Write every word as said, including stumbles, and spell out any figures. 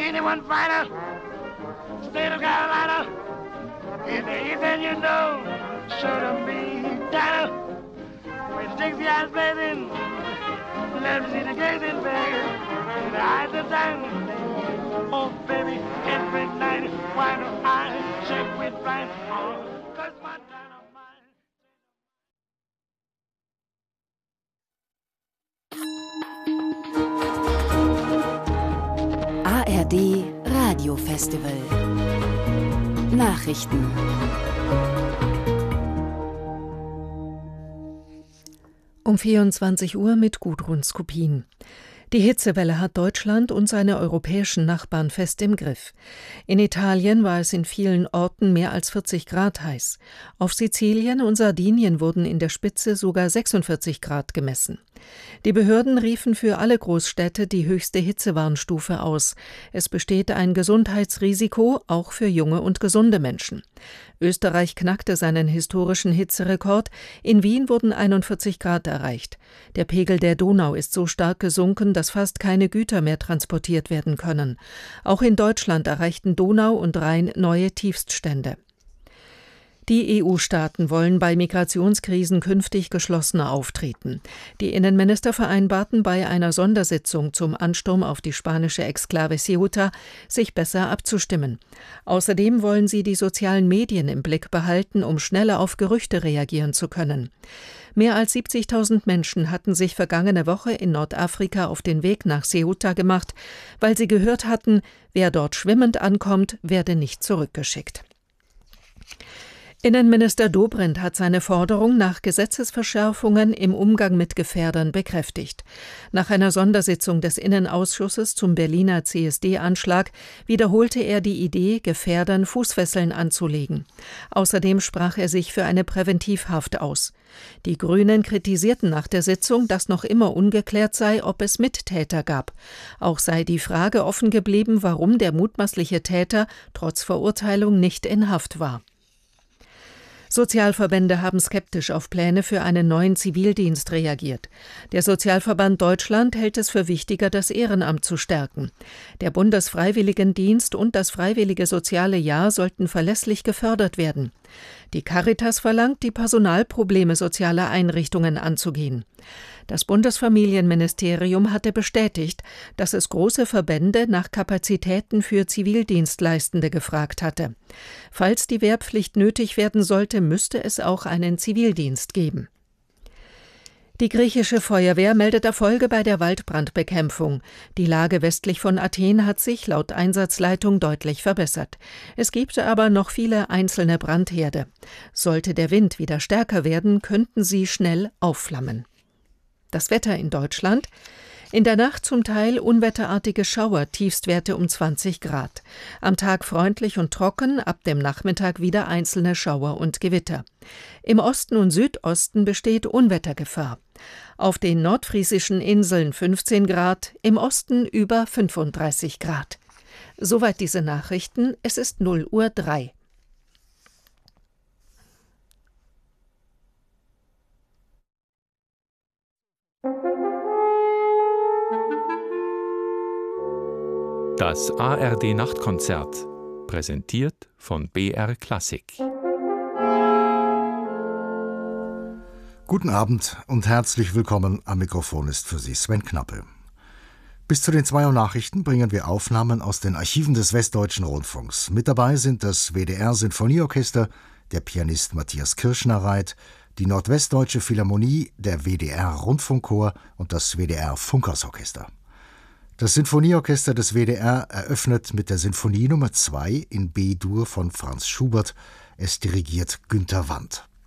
anyone fighter, state of Carolina. In the evening, you know, sure to be down. With sixty eyes blazing, let me see the gazing face. In the eyes of time, oh baby, every night, why do I shake with fright? Oh, cause my dynamite. A R D Radio Festival Nachrichten. Um vierundzwanzig Uhr mit Gudrun Skopin. Die Hitzewelle hat Deutschland und seine europäischen Nachbarn fest im Griff. In Italien war es in vielen Orten mehr als vierzig Grad heiß. Auf Sizilien und Sardinien wurden in der Spitze sogar sechsundvierzig Grad gemessen. Die Behörden riefen für alle Großstädte die höchste Hitzewarnstufe aus. Es besteht ein Gesundheitsrisiko, auch für junge und gesunde Menschen. Österreich knackte seinen historischen Hitzerekord. In Wien wurden einundvierzig Grad erreicht. Der Pegel der Donau ist so stark gesunken, dass fast keine Güter mehr transportiert werden können. Auch in Deutschland erreichten Donau und Rhein neue Tiefststände. Die E U-Staaten wollen bei Migrationskrisen künftig geschlossener auftreten. Die Innenminister vereinbarten bei einer Sondersitzung zum Ansturm auf die spanische Exklave Ceuta, sich besser abzustimmen. Außerdem wollen sie die sozialen Medien im Blick behalten, um schneller auf Gerüchte reagieren zu können. Mehr als siebzigtausend Menschen hatten sich vergangene Woche in Nordafrika auf den Weg nach Ceuta gemacht, weil sie gehört hatten, wer dort schwimmend ankommt, werde nicht zurückgeschickt. Innenminister Dobrindt hat seine Forderung nach Gesetzesverschärfungen im Umgang mit Gefährdern bekräftigt. Nach einer Sondersitzung des Innenausschusses zum Berliner C S D-Anschlag wiederholte er die Idee, Gefährdern Fußfesseln anzulegen. Außerdem sprach er sich für eine Präventivhaft aus. Die Grünen kritisierten nach der Sitzung, dass noch immer ungeklärt sei, ob es Mittäter gab. Auch sei die Frage offen geblieben, warum der mutmaßliche Täter trotz Verurteilung nicht in Haft war. Sozialverbände haben skeptisch auf Pläne für einen neuen Zivildienst reagiert. Der Sozialverband Deutschland hält es für wichtiger, das Ehrenamt zu stärken. Der Bundesfreiwilligendienst und das Freiwillige Soziale Jahr sollten verlässlich gefördert werden. Die Caritas verlangt, die Personalprobleme sozialer Einrichtungen anzugehen. Das Bundesfamilienministerium hatte bestätigt, dass es große Verbände nach Kapazitäten für Zivildienstleistende gefragt hatte. Falls die Wehrpflicht nötig werden sollte, müsste es auch einen Zivildienst geben. Die griechische Feuerwehr meldet Erfolge bei der Waldbrandbekämpfung. Die Lage westlich von Athen hat sich laut Einsatzleitung deutlich verbessert. Es gibt aber noch viele einzelne Brandherde. Sollte der Wind wieder stärker werden, könnten sie schnell aufflammen. Das Wetter in Deutschland. In der Nacht zum Teil unwetterartige Schauer, Tiefstwerte um zwanzig Grad. Am Tag freundlich und trocken, ab dem Nachmittag wieder einzelne Schauer und Gewitter. Im Osten und Südosten besteht Unwettergefahr. Auf den nordfriesischen Inseln fünfzehn Grad, im Osten über fünfunddreißig Grad. Soweit diese Nachrichten, es ist null Uhr drei. Das A R D-Nachtkonzert, präsentiert von B R Klassik. Guten Abend und herzlich willkommen. Am Mikrofon ist für Sie Sven Knappe. Bis zu den zwei Uhr Nachrichten bringen wir Aufnahmen aus den Archiven des Westdeutschen Rundfunks. Mit dabei sind das W D R-Sinfonieorchester, der Pianist Matthias Kirschner-Reit, die Nordwestdeutsche Philharmonie, der W D R-Rundfunkchor und das W D R-Funkersorchester. Das Sinfonieorchester des W D R eröffnet mit der Sinfonie Nummer zwei in B-Dur von Franz Schubert. Es dirigiert Günter Wandt.